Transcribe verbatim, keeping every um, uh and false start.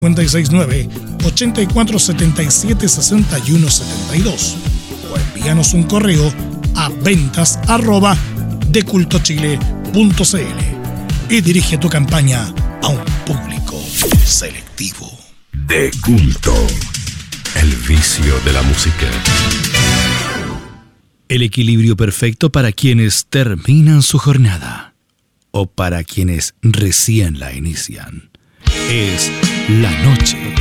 cinco seis nueve, ocho cuatro siete siete, seis uno siete dos o envíanos un correo a ventas arroba decultochile punto cl y dirige tu campaña a un público selectivo. De Culto, el vicio de la música. El equilibrio perfecto para quienes terminan su jornada o para quienes recién la inician es la noche